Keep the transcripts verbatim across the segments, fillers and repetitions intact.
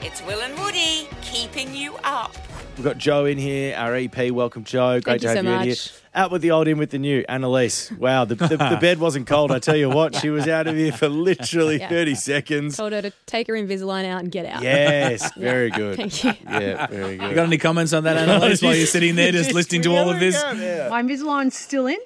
It's Will and Woody keeping you up. We've got Joe in here, our E P. Welcome, Joe. Great Thank to you have so you in here. much. Out with the old, in with the new. Annalise. Wow, the, the, the bed wasn't cold, I tell you what. She was out of here for literally Yeah. thirty seconds. Told her to take her Invisalign out and get out. Yes, very good. Thank you. Yeah, very good. You got any comments on that, Annalise, while you're sitting there just listening to all of this? Yeah. My Invisalign's still in.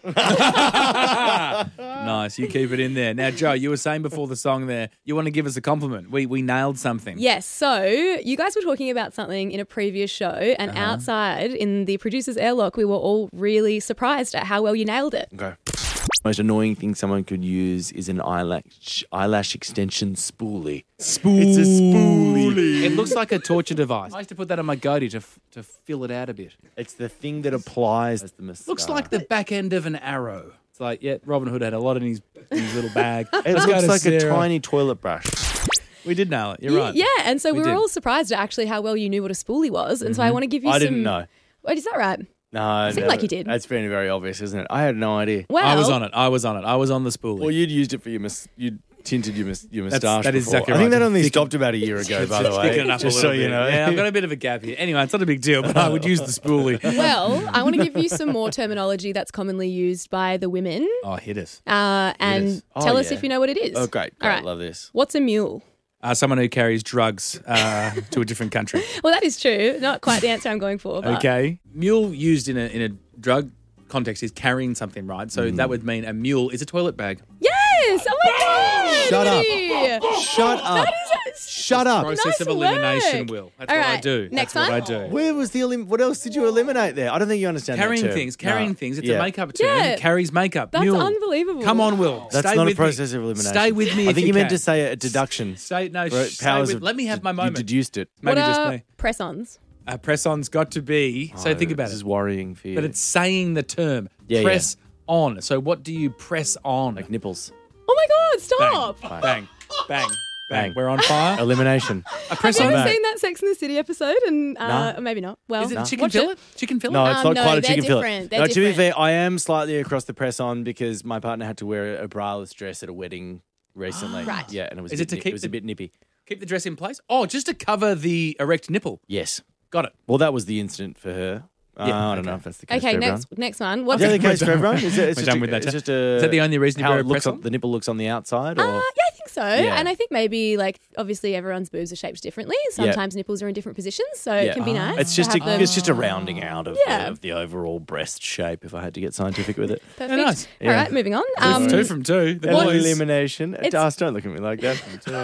Nice, you keep it in there. Now, Joe, you were saying before the song there, you want to give us a compliment. We we nailed something. Yes, so you guys were talking about something in a previous show, and Uh-huh. outside in the producer's airlock, we were all really surprised at how well you nailed it. Okay. Most annoying thing someone could use is an eyelash eyelash extension spoolie. Spoolie. It's a spoolie. It looks like a torture device. I used to put that on my goatee to f- to fill it out a bit. It's the thing that applies as the mascara. Looks like the back end of an arrow. It's like, yeah, Robin Hood had a lot in his, in his little bag. It Let's go looks to like a Sarah. tiny toilet brush. We did nail it. You're Ye- right. Yeah, and so we, We were did. all surprised at actually how well you knew what a spoolie was, and so I want to give you I some... didn't know. Wait, is that right? No, Seemed no, like you did. That's been very obvious, isn't it? I had no idea. Well, I was on it. I was on it. I was on the spoolie. Well, you'd used it for your mus- you'd tinted your mus- your That's- moustache. that is before. exactly I think right. that only Thicken- stopped about a year ago, by the way. Thicken it up Just a so little you bit. know. Yeah, I've got a bit of a gap here. Anyway, it's not a big deal, but I would use the spoolie. Well, I want to give you some more terminology that's commonly used by the women, Oh, hit us. uh, and Yes. Oh, tell us yeah. if you know what it is. Oh, great, great, All right. love this. What's a mule? Uh, someone who carries drugs uh, to a different country. Well, that is true. Not quite the answer I'm going for. But Okay. Mule used in a in a drug context is carrying something, right? So that would mean a mule is a toilet bag. Yes! Oh my God! Shut up. Woody! Shut up! That is Shut up! Process Nice of elimination, work. Will. That's All what I right, do. next That's one. what I do. Where was the elim- what else did you eliminate there? I don't think you understand that Carrying term. things, carrying No. things. It's Yeah. a makeup term. Yeah. It carries makeup. That's Mule. unbelievable. Come on, Will. That's Stay not a with process me. of elimination. Stay with me. I if think you you meant can. to say a deduction. Stay, no, Right, stay powers with, of- let me have my you moment. deduced it. Maybe what just are me. press-ons? Uh, press-on's got to be. So Oh, think about this it. is worrying for you. But it's saying the term. Yeah, press on. So what do you press on? like nipples. Oh my God! bang, Stop! bang, bang, bang, Bang. We're on fire. Elimination. A press Have you on. ever back. seen that Sex in the City episode? And uh, Nah. maybe not. Well, Is it No. chicken watch fillet? Chicken fillet? No, it's Um, not no, quite a they're chicken fillet. different. They're No, to be different. fair, I am slightly across the press on because my partner had to wear a braless dress at a wedding recently. Right. Yeah, and it was Is a it bit to nip- keep it was the- a bit nippy. Keep the dress in place? Oh, just to cover the erect nipple. Yes. Got it. Well, that was the incident for her. Uh, Yeah, I don't okay. know if that's the case Okay, for everyone. next next one. Is What's that a, the case for everyone? Is it, it's We're just done a, with that. It's just a, Is that the only reason you how wear it a looks press on, on? the nipple looks on the outside? uh, Or? yeah, I think so. Yeah. And I think maybe like obviously everyone's boobs are shaped differently. Sometimes nipples are in different positions, so Yeah. it can be nice. It's to just a, have them- it's just a rounding out of, Yeah. the, of the overall breast shape. If I had to get scientific with it, Perfect. nice. All right, moving on. Um, Um, two from two. The boys. elimination. It's- Das, don't look at me like that.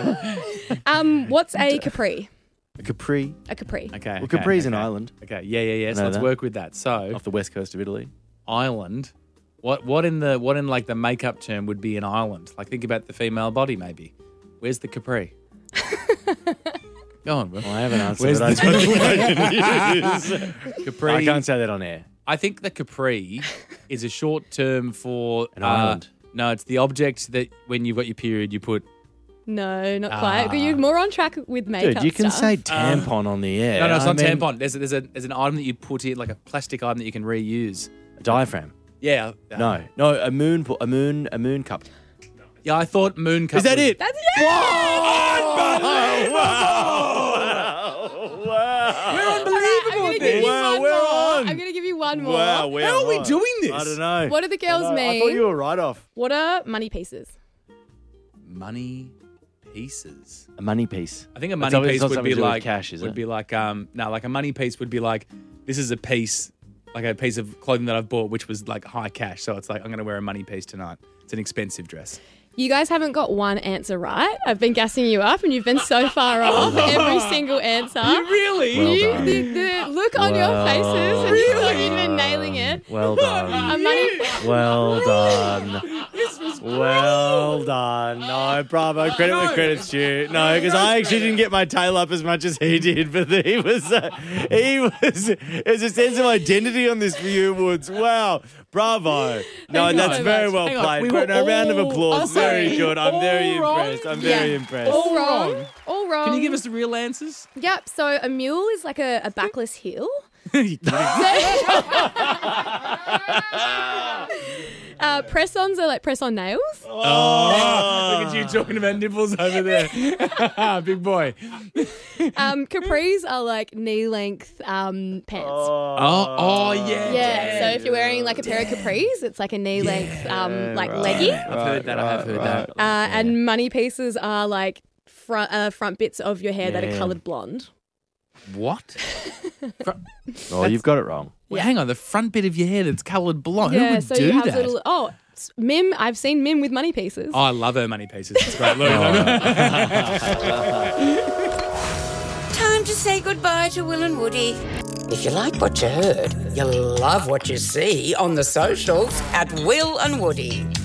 um, what's a capri? A Capri. A capri. Okay. Well, okay, Capri's okay. an island Okay. Yeah, yeah, yeah. So know let's that. work with that. So off the west coast of Italy. island. What what in the what in like the makeup term would be an island? Like think about the female body maybe. Where's the capri? Go on, Will. Well, I have an answer, Where's but I the- don't know what I can use. Capri. I can't say that on air. I think the capri is a short term for An uh, island. No, it's the object that when you've got your period you put. No, not quite. Ah. You're more on track with makeup Dude, you can stuff. say tampon on the air. No, no, it's I not mean, tampon. There's a, there's a there's an item that you put in like a plastic item that you can reuse. A diaphragm. Yeah. uh, No, no, a moon, pu- a moon, a moon cup. Yeah, I thought moon cup. Is that was- it? That's it. We're I'm gonna give you Wow, one we're more. on. I'm gonna give you one more. Wow, we're How are we on. doing this? I don't know. What do the girls I, know. mean? I thought you were right off. What are money pieces? Money pieces. A money piece. I think a It's money obvi- it's piece not would something be to do with like cash, is would it? be like um no like a money piece would be like this is a piece like a piece of clothing that I've bought which was like high cash, so it's like I'm going to wear a money piece tonight. It's an expensive dress. You guys haven't got one answer right. I've been gassing you up, and you've been so far off every single answer. Really? Well you, done. the, the look on your Well faces, and you thought you'd been nailing it. Well done. A money, Well done. Well done. No, bravo. Credit where credit's due. No, because I actually didn't get my tail up as much as he did, but he was, uh, he was, there's a sense of identity on this for you, Woods. Wow. Bravo. No, Thank you that's so very much. well Hang on, played. we were No, round of all- applause. oh, Very sorry. good. I'm very All wrong? impressed. I'm very Yeah. impressed. all wrong. wrong. All wrong. Can you give us the real answers? Yep. So a mule is like a, a backless heel. Uh, press-ons are like press-on nails. Oh, look at you talking about nipples over there. Big boy. Um, capris are like knee-length um, pants. Oh, oh yeah. Yeah, so if you're wearing like a pair of capris, it's like a knee-length um, like leggy. I've heard that. I have heard that. Uh, And money pieces are like front uh, front bits of your hair that are Yeah. coloured blonde. What? Oh, you've got it wrong. Well, hang on. The front bit of your hair that's coloured blonde. Who yeah, would so do you have that? little. Oh, s- Mim. I've seen Mim with money pieces. Oh, I love her money pieces. It's great. Look, Time to say goodbye to Will and Woody. If you like what you heard, you'll love what you see on the socials At Will and Woody.